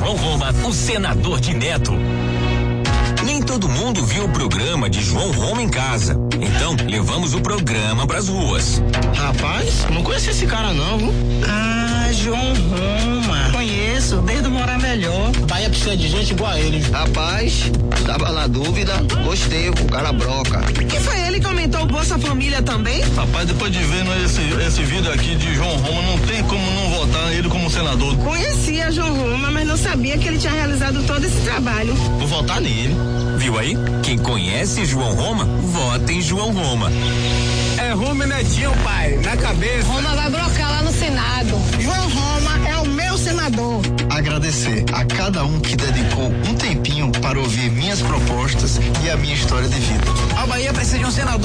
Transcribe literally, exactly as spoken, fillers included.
João Roma, o senador de Neto. Nem todo mundo viu o programa de João Roma em casa. Então, levamos o programa pras ruas. Rapaz, não conheço esse cara não, viu? Ah, João Roma. Conheço, desde morar melhor. Bahia precisa de gente igual a ele. Rapaz, tava na dúvida, gostei, o cara broca. Que foi ele que aumentou o Bolsa Família também? Rapaz, depois de vendo esse, esse vídeo aqui de João Roma, não tem como não votar ele como senador. Conhecia João Roma, mas não sabia que ele tinha realizado todo esse trabalho. Vou votar nele. Viu aí? Quem conhece João Roma, vota em João Roma. É Roma e Netinho, pai, na cabeça. Roma vai brocar lá no Senado. João Roma é o meu senador. Agradecer a cada um que dedicou um tempinho para ouvir minhas propostas e a minha história de vida. A Bahia precisa de um senador